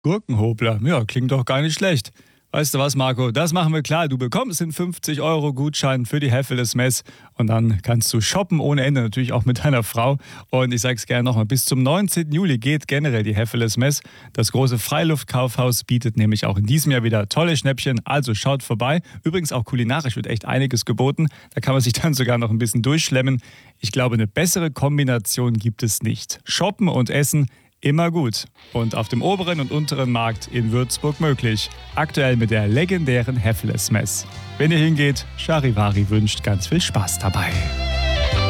Gurkenhobler, ja, klingt doch gar nicht schlecht. Weißt du was, Marco, das machen wir klar. Du bekommst den 50 € Gutschein für die Heffeles Mess und dann kannst du shoppen ohne Ende, natürlich auch mit deiner Frau. Und ich sag's gerne nochmal, bis zum 19. Juli geht generell die Heffeles Mess. Das große Freiluftkaufhaus bietet nämlich auch in diesem Jahr wieder tolle Schnäppchen, also schaut vorbei. Übrigens auch kulinarisch wird echt einiges geboten. Da kann man sich dann sogar noch ein bisschen durchschlemmen. Ich glaube, eine bessere Kombination gibt es nicht. Shoppen und Essen immer gut. Und auf dem oberen und unteren Markt in Würzburg möglich. Aktuell mit der legendären Heffeles Mess. Wenn ihr hingeht, Charivari wünscht ganz viel Spaß dabei.